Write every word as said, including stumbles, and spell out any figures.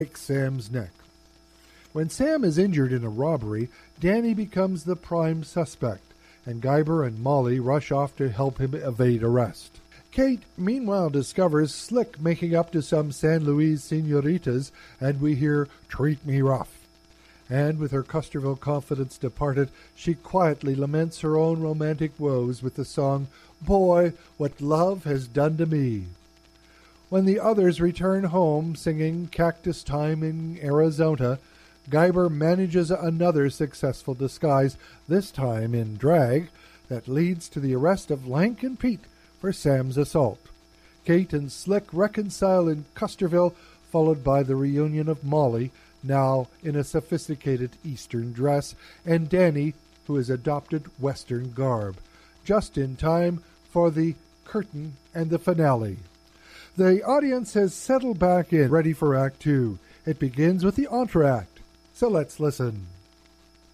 breaks Sam's neck. When Sam is injured in a robbery, Danny becomes the prime suspect, and Guyber and Molly rush off to help him evade arrest. Kate, meanwhile, discovers Slick making up to some San Luis senoritas, and we hear "Treat Me Rough." And with her Custerville confidence departed, she quietly laments her own romantic woes with the song, "Boy, What Love Has Done to Me." When the others return home singing Cactus Time in Arizona, Guyber manages another successful disguise, this time in drag, that leads to the arrest of Lank and Pete for Sam's assault. Kate and Slick reconcile in Custerville, followed by the reunion of Molly, now in a sophisticated Eastern dress, and Danny, who has adopted Western garb, just in time for the curtain and the finale. The audience has settled back in, ready for Act Two. It begins with the entr'acte, so let's listen.